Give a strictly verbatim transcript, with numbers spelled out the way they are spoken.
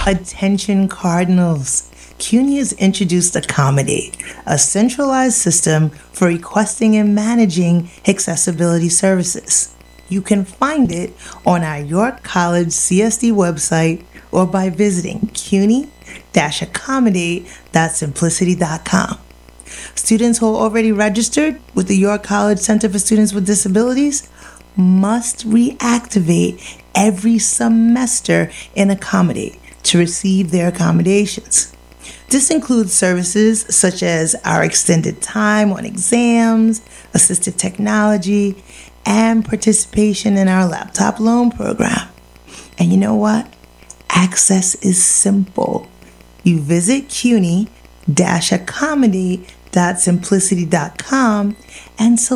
Attention Cardinals. CUNY has introduced Accommodate, a centralized system for requesting and managing accessibility services. You can find it on our York College C S D website or by visiting cuny dash accommodate dot simplicity dot com. Students who are already registered with the York College Center for Students with Disabilities must reactivate every semester in Accommodate to receive their accommodations. This includes services such as our extended time on exams, assistive technology, and participation in our laptop loan program. And you know what? Access is simple. You visit cuny dash accommodate dot simplicity dot com and select